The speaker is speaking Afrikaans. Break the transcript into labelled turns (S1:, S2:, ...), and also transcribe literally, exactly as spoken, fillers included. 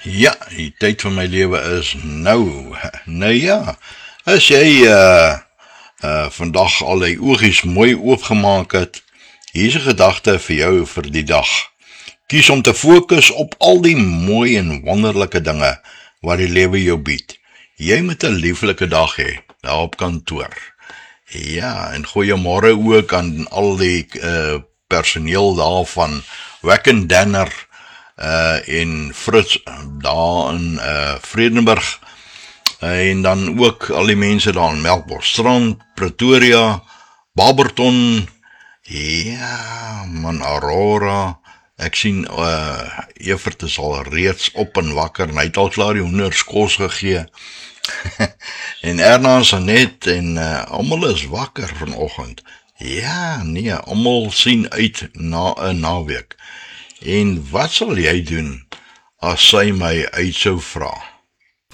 S1: Ja, die tyd van my lewe is nou. Nou ja, as jy uh, uh, vandag al die oogies mooi oopgemaak het, hier is 'n gedagte vir jou vir die dag. Kies om te fokus op al die mooi en wonderlike dinge wat die lewe jou bied. Jy moet 'n lieflike dag hê, daar op kantoor. Ja, en goeiemôre ook aan al die uh, personeel daar van Wek en Danner, Uh, en Fritz daar in uh, Vredenburg, uh, en dan ook al die mense daar in Melkbosstrand, Pretoria, Barberton, ja man, Aurora, ek sien uh, Evert is al reeds op en wakker, en hy het al klaar die hoenders kos gegee, en Erna is net, en uh, almal is wakker vanoggend, ja nee, almal sien uit na 'n naweek. En wat sal jy doen as sy my uit sou vra?